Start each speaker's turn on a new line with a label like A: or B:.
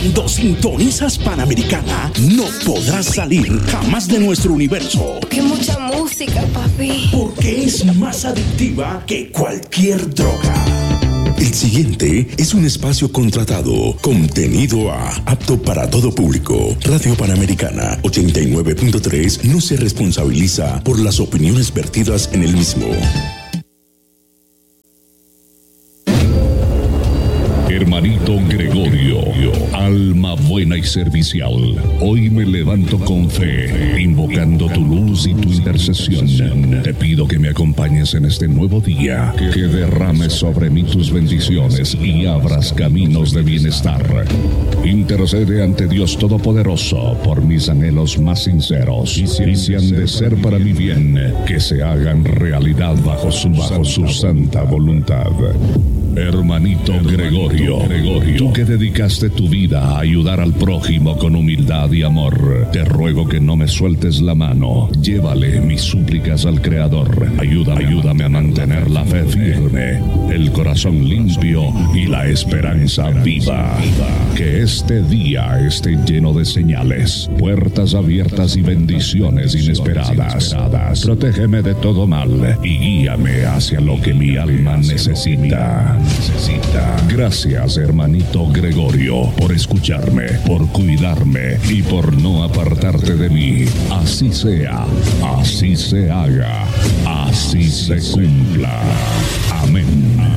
A: Cuando sintonizas Panamericana, no podrás salir jamás de nuestro universo.
B: ¡Qué mucha música, papi!
A: Porque es más adictiva que cualquier droga. El siguiente es un espacio contratado, contenido apto para todo público. Radio Panamericana 89.3 no se responsabiliza por las opiniones vertidas en el mismo.
C: Hermanito Gregorio, alma buena y servicial, hoy me levanto con fe, invocando tu luz y tu intercesión. Te pido que me acompañes en este nuevo día, que derrames sobre mí tus bendiciones y abras caminos de bienestar. Intercede ante Dios Todopoderoso por mis anhelos más sinceros, y si han de ser para mi bien, que se hagan realidad bajo su santa voluntad. Hermanito Gregorio, tú que dedicaste tu vida a ayudar al prójimo con humildad y amor, te ruego que no me sueltes la mano. Llévale mis súplicas al Creador. Ayúdame a mantener la fe firme, el corazón limpio y la esperanza viva. Que este día esté lleno de señales, puertas abiertas y bendiciones inesperadas. Protégeme de todo mal y guíame hacia lo que mi alma necesita. Gracias, hermanito Gregorio, por escucharme, por cuidarme y por no apartarte de mí. Así sea, así se haga, así se cumpla. Amén.